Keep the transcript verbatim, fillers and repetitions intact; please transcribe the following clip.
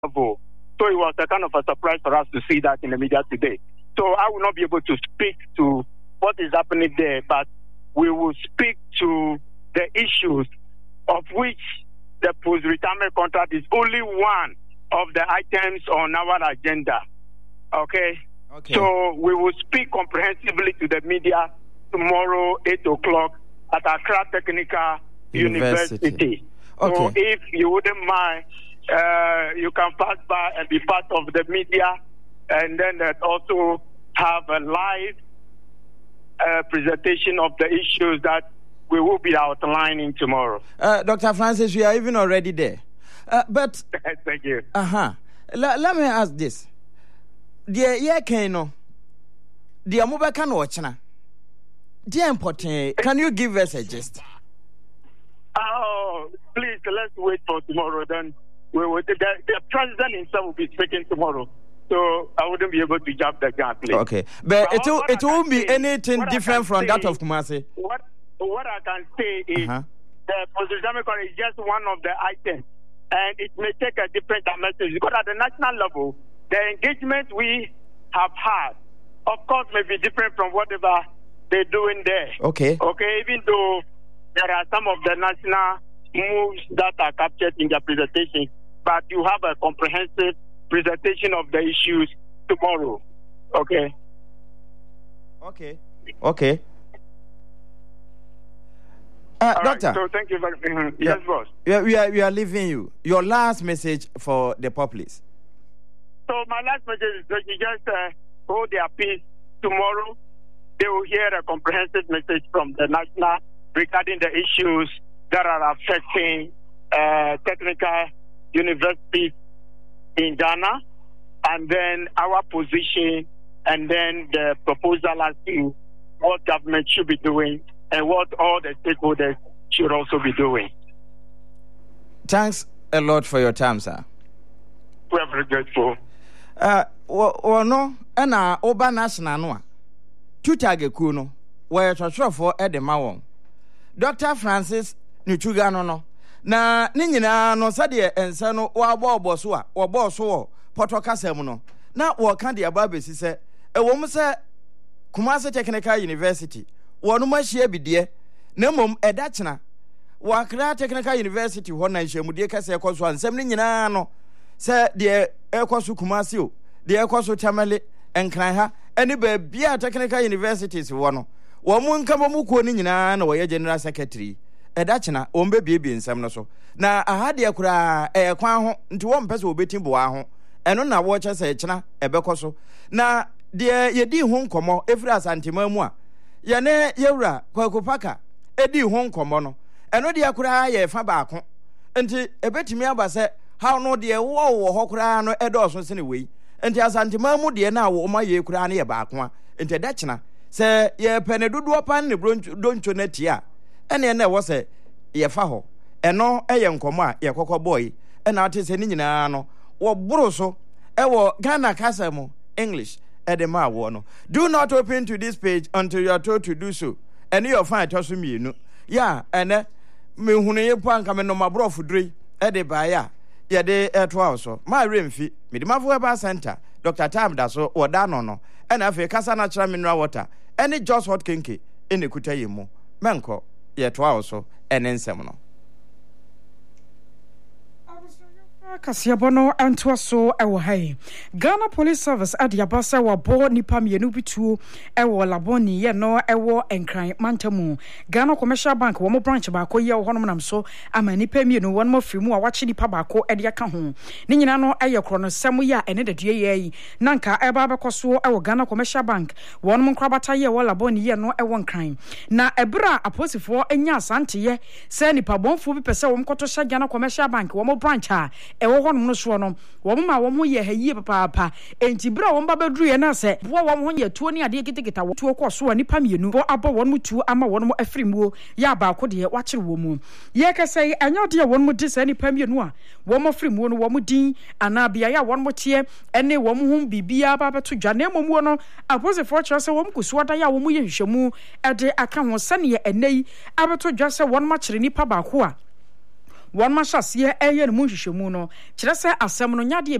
So it was a kind of a surprise for us to see that in the media today. So I will not be able to speak to what is happening there, but we will speak to the issues of which the post-retirement contract is only one of the items on our agenda. Okay? Okay. So we will speak comprehensively to the media tomorrow, eight o'clock, at Accra Technical University. University. Okay. So if you wouldn't mind, uh, you can pass by and be part of the media, and then uh, also have a live uh, presentation of the issues that we will be outlining tomorrow. Uh, Doctor Francis, we are even already there. Uh, but thank you. Uh-huh. L- let me ask this. Dear yeah Kano, dear Mubaka no China. Dear important, can you give us a gist? Oh, please, let's wait for tomorrow. Then we will, the, the president himself will be speaking tomorrow. So I wouldn't be able to jump the gun, please. Okay. But, but it, will, it won't be say, anything different from that of Kumasi. What, what I can say is uh-huh. the post-retirement contract is just one of the items. And it may take a different dimension. Because at the national level, the engagement we have had, of course, may be different from whatever they're doing there. Okay. Okay, even though there are some of the national moves that are captured in their presentation, but you have a comprehensive presentation of the issues tomorrow. Okay. Okay. Okay. Uh, doctor. Right, so thank you very much. Yes, yeah. boss. Yeah, we are we are leaving you. Your last message for the populace. So my last message is that you just uh, hold their peace tomorrow. They will hear a comprehensive message from the national regarding the issues that are affecting uh, technical universities in Ghana, and then our position, and then the proposal as to what government should be doing and what all the stakeholders should also be doing. Thanks a lot for your time, sir. We are very grateful. Uh, well, no, and uh, Oba National no. Tutage kuno, where to for Edema. Doctor Francis Nuchugano no. Na ninyina no sade ense no wa bo so a wo bo so poto kasem no na wo ka de ababesi se e wo mu se Kumasi Technical University wo no mahia bidie na mom eda kina wo Accra Technical University ho na nhyemude kase ekoso ansem ni nyina no se de ekoso Kumasi o de ekoso Tamale enkran ha eni ba bia Technical Universities wo no wo mu nkamo mu ko ni nyina na wo ye General Secretary eda kina ombe biebie nsam no so na ahade akura e kwan ho nti wo mpese obetim bo ho eno na wo che se kina ebekoso na de yedi ho nkomo efira asantema mu a ye ne yewura kwakopaka edi ho nkomo no eno de akura ye fa baako nti ebetimi abase how no de wo wo ho kura no edoso sene wei nti asantema mu de na wo ma ye kura na ye baako a nti eda kina se ye pene dodo pan ne doncho na tia ene na wo se ye fa ho eno eye nkomo a ye kokko boy ena ate se ni nyina no wo boro so e wo Ghana kasem English edema wo no. Do not open to this page until you are told to do so. And you find to so mienu ya ene me hunu ye panka me no mabrofo dre ede ba ya ye de eto so ma remfi me de mafo eba center Doctor Tam da so wo da no no ena afi kasa natural mineral water any just hot kenke ene kuta yemu menko ye to so ene nsem no Kasiabono Antoaso ewo hai Ghana Police Service adiabasa wa bo nipa mienu bitu ewo laboni ye no ewo enkran mantamu Ghana Commercial Bank wo mo branch ba ko ye wo honom nam so ama nipa mienu won mo frimu a wache nipa ba ko ede aka ho ni nyina no eye kro no sem ya ene de due ye nanka eba bekoso ewo Ghana Commercial Bank won mo nkrabata ye wo laboni ye no ewo nkran na ebra aposifo enya asante ye se nipa bonfo bi pese wo mkoto sha Ghana Commercial Bank wo mo branch a ewo honom no so no wo ma wo mo ye hayi papa papa enti bra wo mba bedru ye na se wo wo ho ye tuo ni ade kitikita wo tuo koso nipa mienu bo abo won mo tuo ama won mo afrimuo ya ba ko de wa kire wo mu ye kase anya de won mo disa nipa mienu a wo mo afrimuo no wo mo din ana bia ya won mo tie ene wo mo hum bibia ba beto dwa na momuo no apose for kire se wo mo kusuo da ya wo mo ye hwehwemu ede aka ho sane ye enei abeto dwa se won ma kire nipa ba ko a wɔn ma hyɛseɛ ɛyɛ no mu nhwehwɛmu no kyerɛ sɛ asɛm no nyade